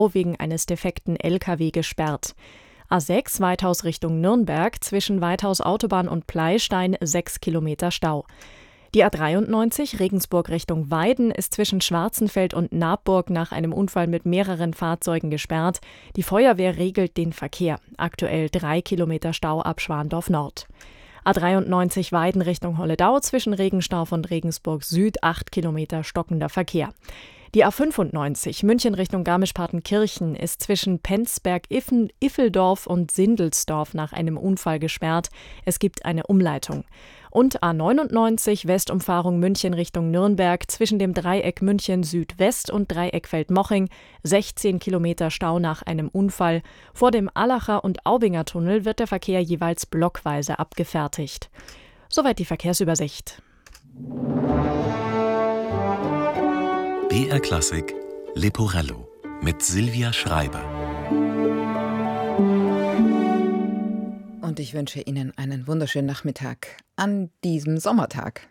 wegen eines defekten LKW gesperrt. A6 Weithaus Richtung Nürnberg, zwischen Weithaus Autobahn und Pleystein 6 Kilometer Stau. Die A93 Regensburg Richtung Weiden ist zwischen Schwarzenfeld und Nabburg nach einem Unfall mit mehreren Fahrzeugen gesperrt. Die Feuerwehr regelt den Verkehr. Aktuell 3 Kilometer Stau ab Schwandorf Nord. A93 Weiden Richtung Holledau, zwischen Regenstauf und Regensburg Süd 8 Kilometer stockender Verkehr. Die A95 München Richtung Garmisch-Partenkirchen ist zwischen Penzberg-Iffeldorf und Sindelsdorf nach einem Unfall gesperrt. Es gibt eine Umleitung. Und A99 Westumfahrung München Richtung Nürnberg, zwischen dem Dreieck München Südwest und Dreieck Feldmoching 16 Kilometer Stau nach einem Unfall. Vor dem Allacher und Aubinger Tunnel wird der Verkehr jeweils blockweise abgefertigt. Soweit die Verkehrsübersicht. BR Klassik Leporello mit Silvia Schreiber. Und ich wünsche Ihnen einen wunderschönen Nachmittag an diesem Sommertag.